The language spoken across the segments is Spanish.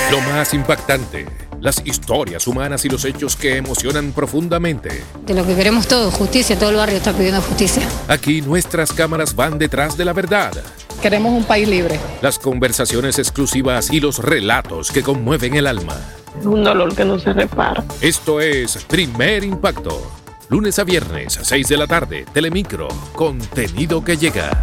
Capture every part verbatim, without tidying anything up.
Lo más impactante, las historias humanas y los hechos que emocionan profundamente. De lo que queremos todos, justicia, todo el barrio está pidiendo justicia. Aquí nuestras cámaras van detrás de la verdad. Queremos un país libre. Las conversaciones exclusivas y los relatos que conmueven el alma. Un dolor que no se repara. Esto es Primer Impacto. Lunes a viernes, a seis de la tarde, Telemicro, contenido que llega.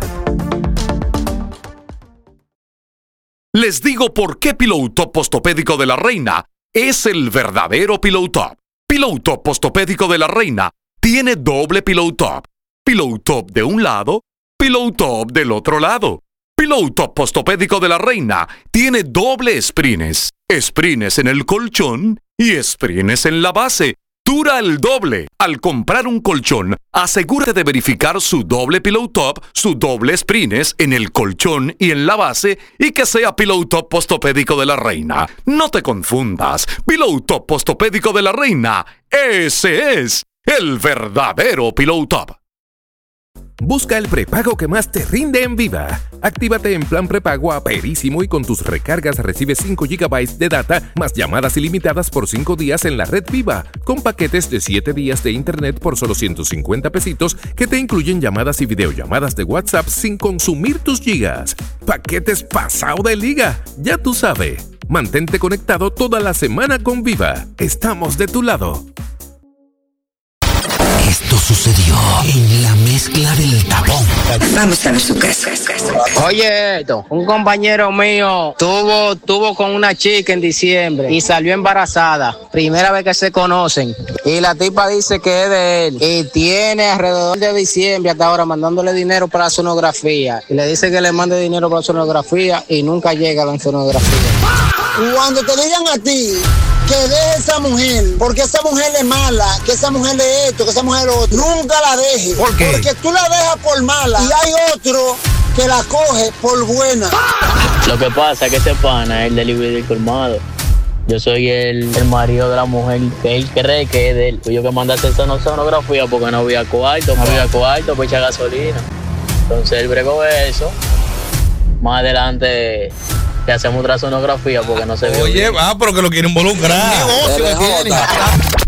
Les digo por qué Pillow Top Postopédico de la Reina es el verdadero Pillow Top. Pillow Top Postopédico de la Reina tiene doble Pillow Top. Pillow Top de un lado, Pillow Top del otro lado. Pillow Top Postopédico de la Reina tiene doble sprines. Sprines en el colchón y sprines en la base. Dura el doble. Al comprar un colchón, asegúrate de verificar su doble Pillow Top, su doble sprines en el colchón y en la base y que sea Pillow Top Postopédico de la Reina. No te confundas. Pillow Top Postopédico de la Reina, ese es el verdadero Pillow Top. Busca el prepago que más te rinde en Viva. Actívate en plan prepago a Perísimo y con tus recargas recibes cinco gigabytes de data más llamadas ilimitadas por cinco días en la red Viva, con paquetes de siete días de internet por solo ciento cincuenta pesitos que te incluyen llamadas y videollamadas de WhatsApp sin consumir tus gigas. Paquetes pasado de liga, ya tú sabes. Mantente conectado toda la semana con Viva. Estamos de tu lado. Esto sucedió en la mezcla del tapón. Vamos a ver su casa. Oye, esto, un compañero mío tuvo, tuvo con una chica en diciembre y salió embarazada. Primera vez que se conocen. Y la tipa dice que es de él. Y tiene alrededor de diciembre hasta ahora mandándole dinero para la sonografía. Y le dice que le mande dinero para la sonografía y nunca llega a la sonografía. Cuando te digan a ti que deje esa mujer, porque esa mujer es mala, que esa mujer es esto, que esa mujer es lo otro, nunca la dejes. ¿Por qué? Porque tú la dejas por mala y hay otro que la coge por buena. Lo que pasa es que ese pana es el delivery del colmado. Yo soy el, el marido de la mujer que él cree que es de él. Yo que mandaste esa sonografía porque no había cuarto, no había cuarto para echar gasolina. Entonces él bregó eso. Más adelante le hacemos otra sonografía porque no se vio. Oye, va, pero que lo quiere involucrar. ¿Qué negocio que tiene?